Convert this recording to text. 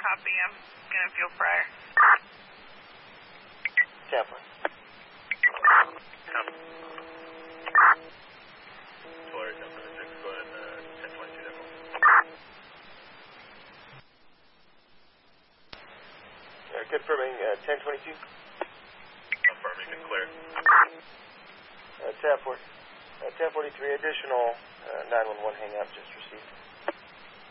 Copy. I'm gonna fuel prior. Tampa. Copy. Florida, 1046, go ahead, 1022 Devil. Confirming 1022. Confirm, you can clear. Tab 1043, additional 911 hangout just received.